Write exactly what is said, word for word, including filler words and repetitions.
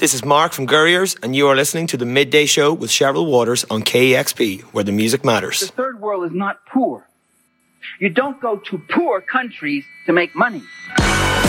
This is Mark from Gurriers, and you are listening to the Midday Show with Cheryl Waters on K E X P, where the music matters. The third world is not poor. You don't go to poor countries to make money.